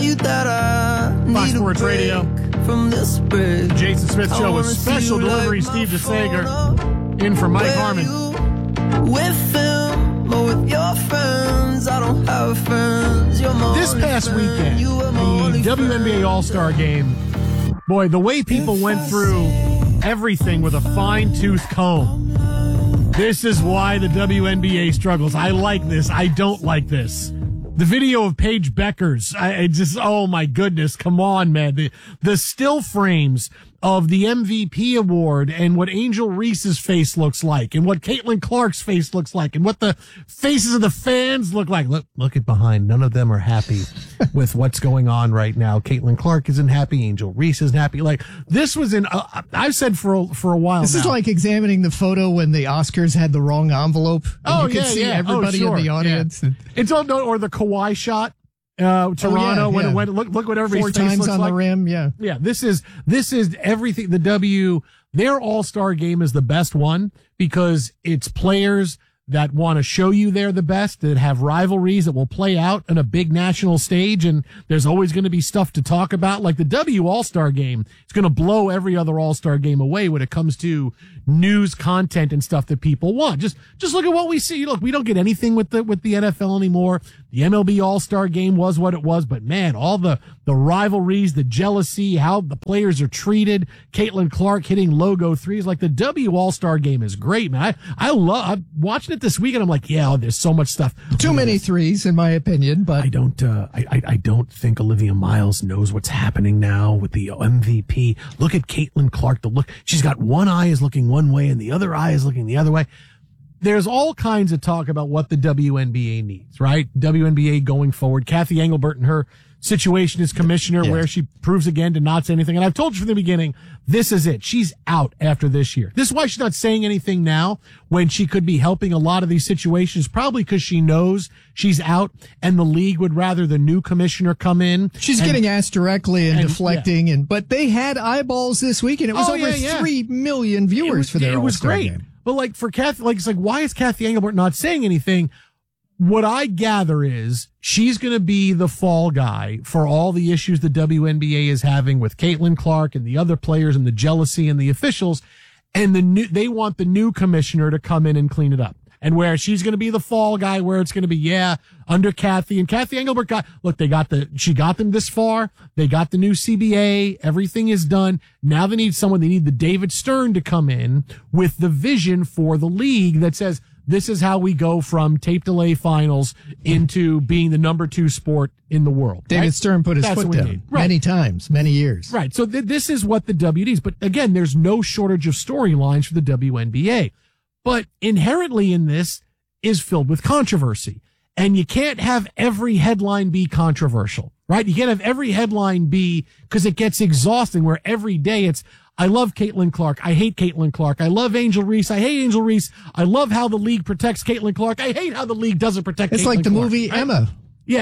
you that I Fox need Sports a break Radio. from this break. Jason Smith Show with I wanna special see you delivery. light my Steve phone DeSager up. in for Mike Where Harmon. you with him or with your friends? I don't have friends. You're my This only past friend. weekend, You were my only the WNBA friend. All-Star Game, boy, the way people went through everything with a fine-tooth comb. This is why the WNBA struggles. I like this. I don't like this. The video of Paige Beckers, I just, oh my goodness, come on, man. The still frames of the MVP award and what Angel Reese's face looks like and what Caitlin Clark's face looks like and what the faces of the fans look like. Look at behind. None of them are happy with what's going on right now. Caitlin Clark isn't happy. Angel Reese isn't happy. Like, this was I've said for a while This now. is like examining the photo when the Oscars had the wrong envelope. And you could see everybody in the audience. Yeah. It's all, or the Kawhi shot. Toronto when it went, look what everybody's 4 face times looks on like. the rim. Yeah. Yeah. This is everything. Their All-Star game is the best one because it's players that want to show you they're the best, that have rivalries that will play out on a big national stage. And there's always going to be stuff to talk about. Like the W All-Star game is going to blow every other All-Star game away when it comes to news content and stuff that people want. Just look at what we see. Look, we don't get anything with the NFL anymore. The MLB All-Star game was what it was, but man, all the rivalries, the jealousy, how the players are treated, Caitlin Clark hitting logo threes, like the W All-Star game is great, man. I'm watching it this weekend. I'm like, yeah, there's so much stuff. Too many threes, in my opinion, but I don't think Olivia Miles knows what's happening now with the MVP. Look at Caitlin Clark. She's got one eye is looking one way and the other eye is looking the other way. There's all kinds of talk about what the WNBA needs, right? WNBA going forward. Kathy Engelbert and her situation as commissioner, where she proves again to not say anything. And I've told you from the beginning, this is it. She's out after this year. This is why she's not saying anything now when she could be helping a lot of these situations, probably because she knows she's out and the league would rather the new commissioner come in. She's getting asked directly and deflecting, but they had eyeballs this week, and it was over 3 million viewers for their All-Star It was great. game. But like for Kathy, it's like, why is Kathy Engelbert not saying anything? What I gather is she's going to be the fall guy for all the issues the WNBA is having with Caitlin Clark and the other players and the jealousy and the officials. And they want the new commissioner to come in and clean it up. And where she's going to be the fall guy, where it's going to be, under Kathy. And Kathy Engelbert she got them this far. They got the new CBA. Everything is done. Now they need the David Stern to come in with the vision for the league that says, this is how we go from tape delay finals into being the number 2 sport in the world. David Stern put his foot down many times, many years. Right. So this is what the W needs. But again, there's no shortage of storylines for the WNBA. But inherently in this is filled with controversy. And you can't have every headline be controversial, right? You can't have every headline be, because it gets exhausting, where every day it's, I love Caitlin Clark. I hate Caitlin Clark. I love Angel Reese. I hate Angel Reese. I love how the league protects Caitlin Clark. I hate how the league doesn't protect Caitlin Clark. It's like the movie right? Emma. Yeah,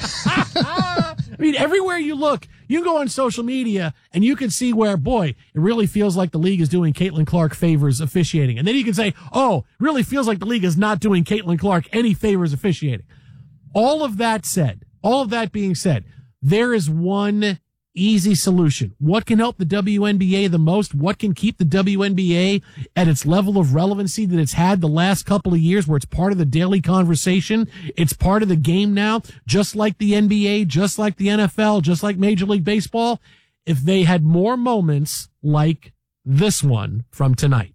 everywhere you look, you can go on social media and you can see where, boy, it really feels like the league is doing Caitlin Clark favors officiating. And then you can say, oh, it really feels like the league is not doing Caitlin Clark any favors officiating. All of that being said, there is one easy solution. What can help the WNBA the most? What can keep the WNBA at its level of relevancy that it's had the last couple of years, where it's part of the daily conversation? It's part of the game now, just like the NBA, just like the NFL, just like Major League Baseball. If they had more moments like this one from tonight.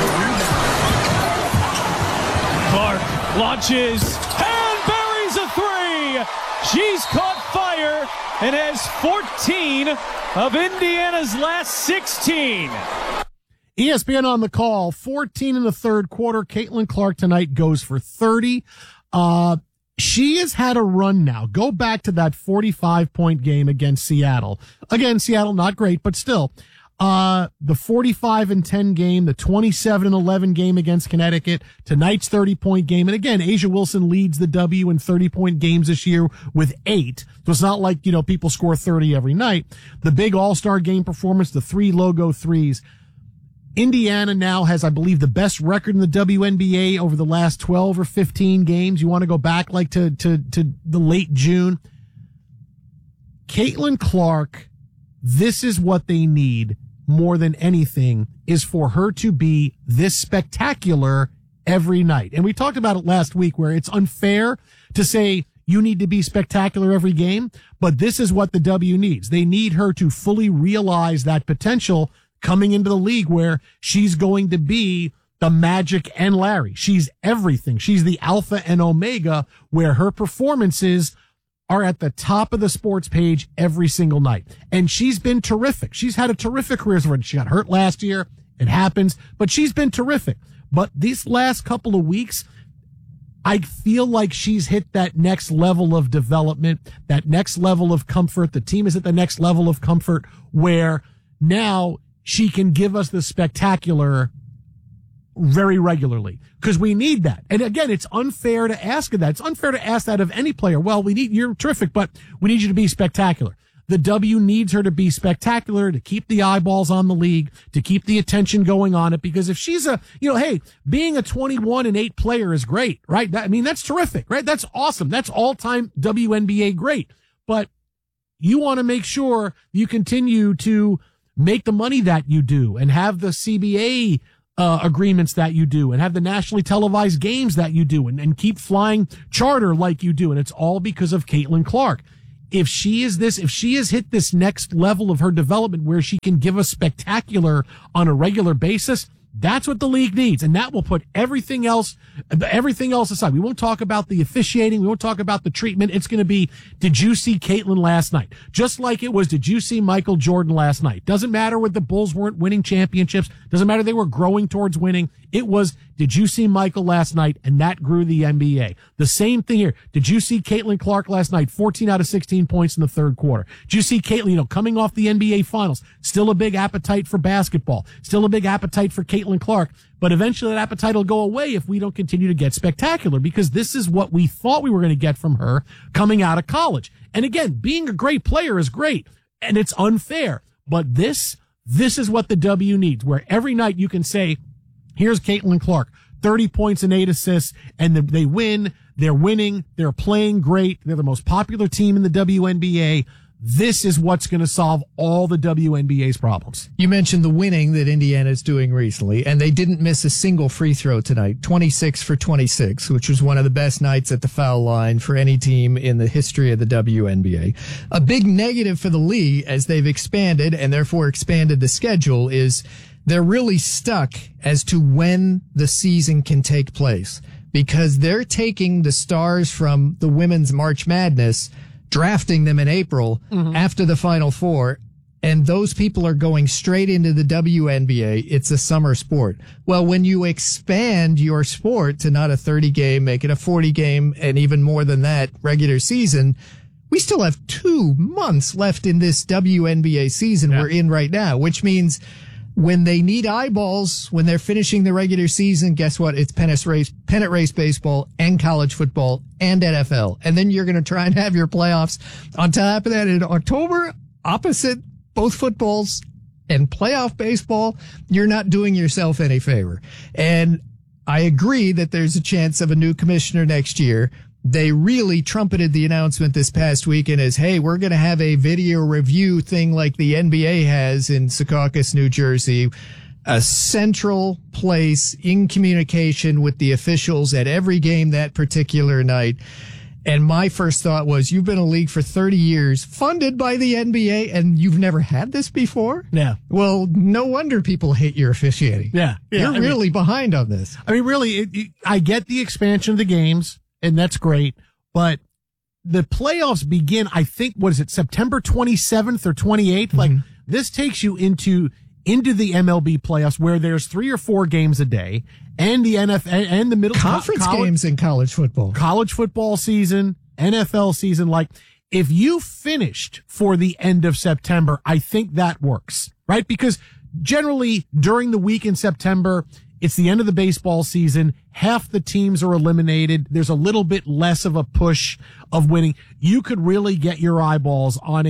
Clark launches and buries a 3. She's caught fire and has 14 of Indiana's last 16. ESPN on the call, 14 in the third quarter. Caitlin Clark tonight goes for 30. She has had a run now. Go back to that 45-point game against Seattle. Again, Seattle, not great, but still. The 45-10 game, the 27-11 game against Connecticut, tonight's 30-point game. And again, A'ja Wilson leads the W in 30-point games this year with 8. So it's not like, people score 30 every night. The big All-Star game performance, the 3 logo threes. Indiana now has, I believe, the best record in the WNBA over the last 12 or 15 games. You want to go back to the late June. Caitlin Clark, this is what they need more than anything, is for her to be this spectacular every night. And we talked about it last week where it's unfair to say you need to be spectacular every game, but this is what the W needs. They need her to fully realize that potential coming into the league where she's going to be the Magic and Larry. She's everything. She's the alpha and omega where her performances are at the top of the sports page every single night. And she's been terrific. She's had a terrific career. She got hurt last year. It happens, but she's been terrific. But these last couple of weeks, I feel like she's hit that next level of development, that next level of comfort. The team is at the next level of comfort where now she can give us the spectacular very regularly, because we need that. And again, it's unfair to ask of that. It's unfair to ask that of any player. Well, you're terrific, but we need you to be spectacular. The W needs her to be spectacular, to keep the eyeballs on the league, to keep the attention going on it. Because if she's hey, being a 21-8 player is great, right? That's terrific, right? That's awesome. That's all-time WNBA great. But you want to make sure you continue to make the money that you do and have the CBA agreements that you do and have the nationally televised games that you do and keep flying charter like you do. And it's all because of Caitlin Clark. If she has hit this next level of her development where she can give us spectacular on a regular basis, that's what the league needs. And that will put everything else aside. We won't talk about the officiating. We won't talk about the treatment. It's going to be, did you see Caitlin last night? Just like it was, did you see Michael Jordan last night? Doesn't matter what the Bulls weren't winning championships. Doesn't matter they were growing towards winning. It was, did you see Michael last night? And that grew the NBA. The same thing here. Did you see Caitlin Clark last night? 14 out of 16 points in the third quarter. Did you see Caitlin, coming off the NBA finals? Still a big appetite for basketball. Still a big appetite for Caitlin Clark. But eventually that appetite will go away if we don't continue to get spectacular, because this is what we thought we were going to get from her coming out of college. And again, being a great player is great and it's unfair, but this is what the W needs, where every night you can say, here's Caitlin Clark, 30 points and 8 assists, and they win. They're winning. They're playing great. They're the most popular team in the WNBA. This is what's going to solve all the WNBA's problems. You mentioned the winning that Indiana's doing recently, and they didn't miss a single free throw tonight, 26 for 26, which was one of the best nights at the foul line for any team in the history of the WNBA. A big negative for the league as they've expanded and therefore expanded the schedule is they're really stuck as to when the season can take place, because they're taking the stars from the women's March Madness, drafting them in April after the Final Four, and those people are going straight into the WNBA. It's a summer sport. Well, when you expand your sport to not a 30-game, make it a 40-game, and even more than that regular season, we still have 2 months left in this WNBA season we're in right now, which means when they need eyeballs, when they're finishing the regular season, guess what? It's pennant race baseball and college football and NFL. And then you're going to try and have your playoffs on top of that in October, opposite both footballs and playoff baseball. You're not doing yourself any favor. And I agree that there's a chance of a new commissioner next year. They really trumpeted the announcement this past weekend as, hey, we're going to have a video review thing like the NBA has in Secaucus, New Jersey, a central place in communication with the officials at every game that particular night. And my first thought was, you've been in a league for 30 years, funded by the NBA, and you've never had this before? Yeah. Well, no wonder people hate your officiating. Yeah. You're really behind on this. I mean, really, I get the expansion of the games, and that's great, but the playoffs begin, I think, September 27th or 28th? Mm-hmm. Like, this takes you into the MLB playoffs where there's 3 or 4 games a day, and the NFL and the middle conference games in college football season, NFL season. Like, if you finished for the end of September, I think that works, right? Because generally during the week in September, it's the end of the baseball season. Half the teams are eliminated. There's a little bit less of a push of winning. You could really get your eyeballs on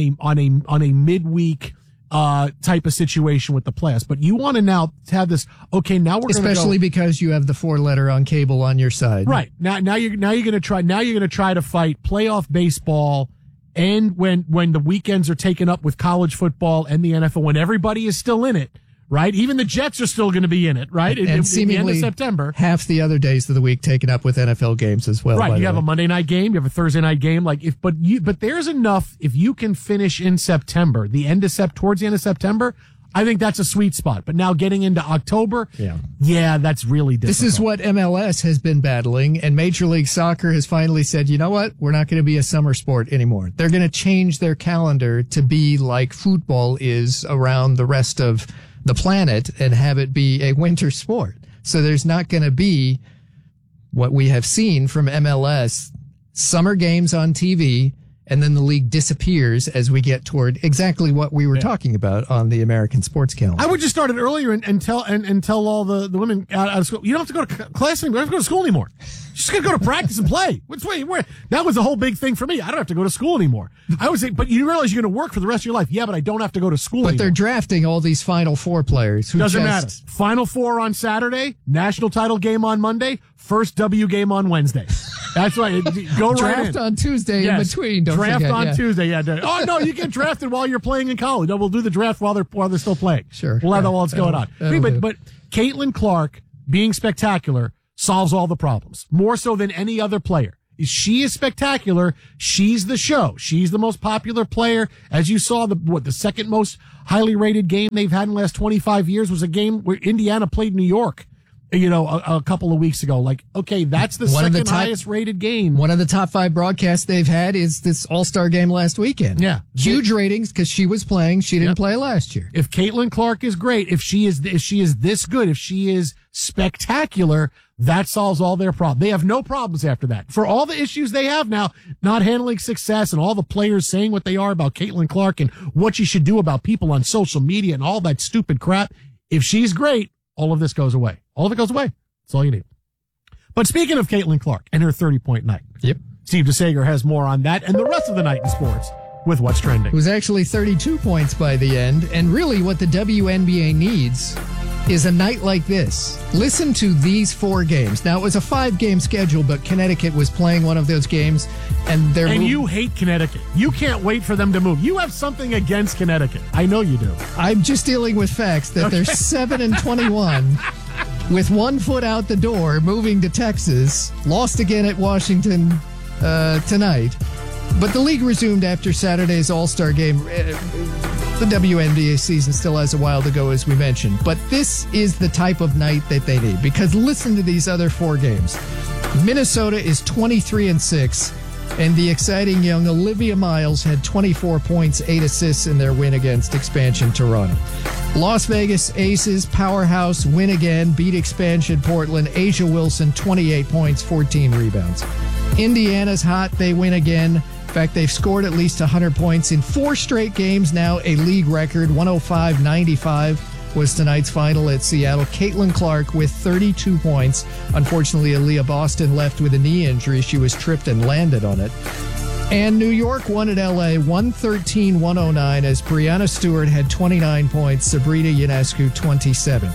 a midweek type of situation with the playoffs. But you want to now have this, okay, now we're going to especially because you have the 4-letter on cable on your side. Right. Now you're going to try to fight playoff baseball and when the weekends are taken up with college football and the NFL, when everybody is still in it, right? Even the Jets are still going to be in it, right? And seemingly the end of September. Half the other days of the week taken up with NFL games as well. Right. You have a Monday night game, you have a Thursday night game. But there's enough, if you can finish in September, towards the end of September, I think that's a sweet spot. But now getting into October, yeah, that's really difficult. This is what MLS has been battling, and Major League Soccer has finally said, you know what? We're not going to be a summer sport anymore. They're going to change their calendar to be like football is around the rest of the planet and have it be a winter sport. So there's not going to be what we have seen from MLS, summer games on TV, and then the league disappears as we get toward exactly what we were talking about on the American sports calendar. I would just start it earlier and tell all the women out of school, you don't have to go to class anymore. You don't have to go to school anymore. You're just going to go to practice and play. That was the whole big thing for me. I don't have to go to school anymore. I would say, but you realize you're going to work for the rest of your life. Yeah, but I don't have to go to school anymore. But they're drafting all these Final Four players. Who Doesn't matter. Final Four on Saturday, national title game on Monday, first W game on Wednesday. That's right. Go draft on Tuesday in between. Don't draft forget. On Tuesday. Yeah. Oh no, you get drafted while you're playing in college. No, we'll do the draft while they're still playing. Sure. We'll have that while it's going on. But Caitlin Clark being spectacular solves all the problems more so than any other player. She is spectacular. She's the show. She's the most popular player. As you saw, the second most highly rated game they've had in the last 25 years was a game where Indiana played New York. A couple of weeks ago. Okay, that's the second highest rated game. One of the top 5 broadcasts they've had is this All-Star game last weekend. Yeah. Huge ratings because she was playing. She didn't play last year. If Caitlin Clark is great, if she is this good, if she is spectacular, that solves all their problems. They have no problems after that. For all the issues they have now, not handling success and all the players saying what they are about Caitlin Clark and what she should do about people on social media and all that stupid crap, if she's great, all of this goes away. All of it goes away. That's all you need. But speaking of Caitlin Clark and her 30-point night. Yep. Steve DeSager has more on that and the rest of the night in sports with What's Trending. It was actually 32 points by the end. And really what the WNBA needs is a night like this. Listen to these 4 games. Now, it was a 5-game schedule, but Connecticut was playing one of those games. And you hate Connecticut. You can't wait for them to move. You have something against Connecticut. I know you do. I'm just dealing with facts that they're 7-21. With 1 foot out the door, moving to Texas, lost again at Washington tonight. But the league resumed after Saturday's All-Star game. The WNBA season still has a while to go, as we mentioned. But this is the type of night that they need. Because listen to these other 4 games. Minnesota is 23-6. And the exciting young Olivia Miles had 24 points, 8 assists in their win against expansion Toronto. Las Vegas Aces, powerhouse, win again, beat expansion Portland. Asia Wilson, 28 points, 14 rebounds. Indiana's hot, they win again. In fact, they've scored at least 100 points in 4 straight games now, a league record. 105-95 was tonight's final at Seattle. Caitlin Clark with 32 points. Unfortunately, Aaliyah Boston left with a knee injury. She was tripped and landed on it. And New York won at LA 113-109 as Brianna Stewart had 29 points, Sabrina Ionescu 27.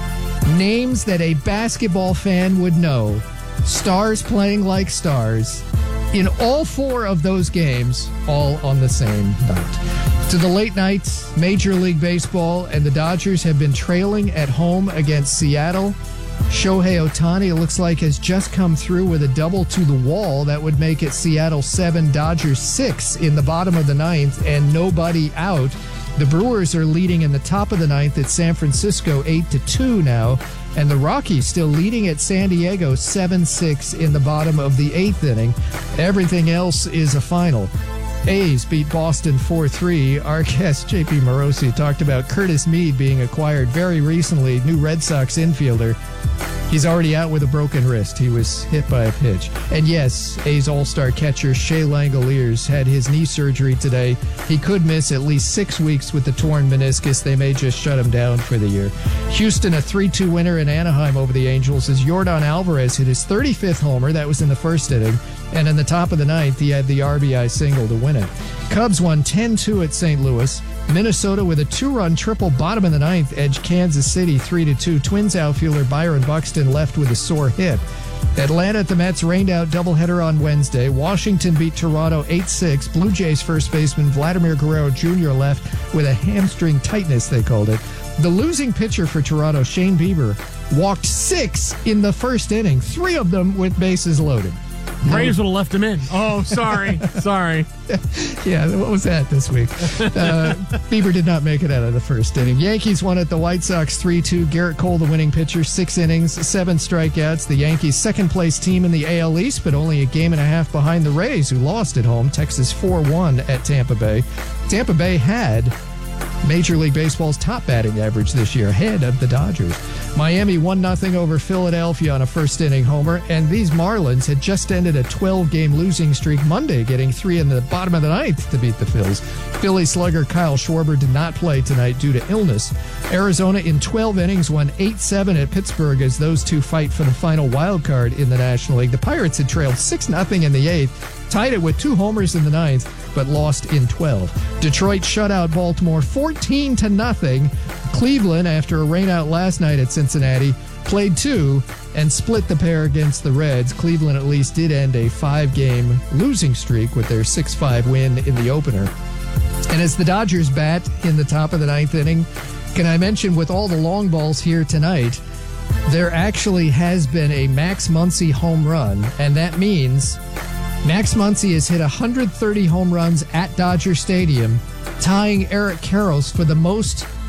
Names that a basketball fan would know. Stars playing like stars. In all 4 of those games, all on the same night. To the late nights, Major League Baseball and the Dodgers have been trailing at home against Seattle. Shohei Ohtani, it looks like, has just come through with a double to the wall. That would make it Seattle 7, Dodgers 6 in the bottom of the 9th, and nobody out. The Brewers are leading in the top of the 9th at San Francisco 8-2 now. And the Rockies still leading at San Diego 7-6 in the bottom of the 8th inning. Everything else is a final. A's beat Boston 4-3. Our guest, JP Morosi, talked about Curtis Mead being acquired very recently, new Red Sox infielder. He's already out with a broken wrist. He was hit by a pitch. And yes, A's All-Star catcher Shea Langoliers had his knee surgery today. He could miss at least 6 weeks with the torn meniscus. They may just shut him down for the year. Houston, a 3-2 winner in Anaheim over the Angels as Yordan Alvarez hit his 35th homer. That was in the first inning. And in the top of the 9th, he had the RBI single to win it. Cubs won 10-2 at St. Louis. Minnesota with a 2-run triple bottom of the 9th edged Kansas City 3-2. Twins outfielder Byron Buxton left with a sore hip. Atlanta at the Mets rained out doubleheader on Wednesday. Washington beat Toronto 8-6. Blue Jays first baseman Vladimir Guerrero Jr. left with a hamstring tightness, they called it. The losing pitcher for Toronto, Shane Bieber, walked 6 in the first inning, 3 of them with bases loaded. Braves would have left him in. Oh, sorry. Sorry. Yeah, what was that this week? Bieber did not make it out of the first inning. Yankees won at the White Sox 3-2. Garrett Cole, the winning pitcher, 6 innings, 7 strikeouts. The Yankees' second-place team in the AL East, but only a game and a half behind the Rays, who lost at home, Texas 4-1 at Tampa Bay. Tampa Bay had Major League Baseball's top batting average this year, ahead of the Dodgers. Miami 1-0 over Philadelphia on a first-inning homer, and these Marlins had just ended a 12-game losing streak Monday, getting 3 in the bottom of the ninth to beat the Phils. Philly slugger Kyle Schwarber did not play tonight due to illness. Arizona in 12 innings won 8-7 at Pittsburgh as those two fight for the final wild card in the National League. The Pirates had trailed 6-0 in the 8th, tied it with 2 homers in the 9th, but lost in 12. Detroit shut out Baltimore 14-0. Cleveland, after a rainout last night at Cincinnati, played 2 and split the pair against the Reds. Cleveland at least did end a 5-game losing streak with their 6-5 win in the opener. And as the Dodgers bat in the top of the 9th inning, can I mention with all the long balls here tonight, there actually has been a Max Muncy home run, and that means Max Muncy has hit 130 home runs at Dodger Stadium, tying Eric Karros for the most